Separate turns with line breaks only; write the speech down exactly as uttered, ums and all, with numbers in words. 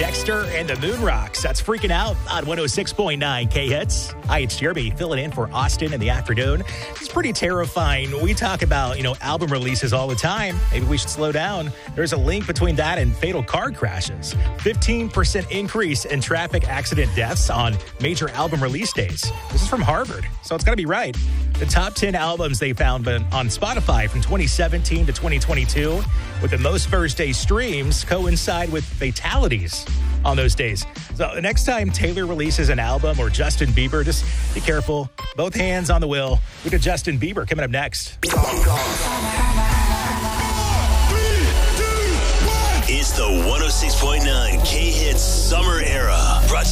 Dexter and the Moon Rocks. That's Freaking Out on one oh six point nine K-Hits. Hi, it's Jeremy filling in for Austin in the afternoon. It's pretty terrifying. We talk about, you know, album releases all the time. Maybe we should slow down. There's a link between that and fatal car crashes. fifteen percent increase in traffic accident deaths on major album release days. This is from Harvard, so it's got to be right. The top ten albums they found on Spotify from twenty seventeen to twenty twenty-two with the most first-day streams coincide with fatalities on those days. So the next time Taylor releases an album or Justin Bieber, just be careful. Both hands on the wheel. We got Justin Bieber coming up next.
It's the one oh six point nine K-Hits Summer Era. Brought